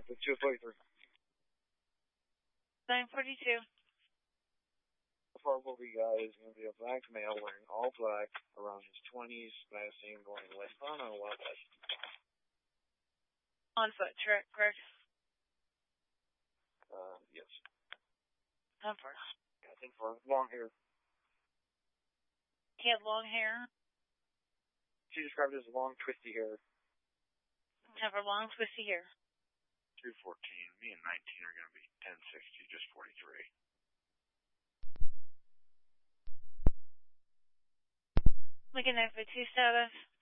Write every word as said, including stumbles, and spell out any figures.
with two forty-three. nine forty-two. Far what we got is going to be a black male wearing all black, around his twenties, passing, going westbound on Wild West. On foot, correct? correct. Uh, yes. On foot. I think for long hair. He had long hair. She described it as long, twisty hair. Have her long, twisty hair. two fourteen. Me and nineteen are going to be ten sixty, just forty-three. Looking at for two status.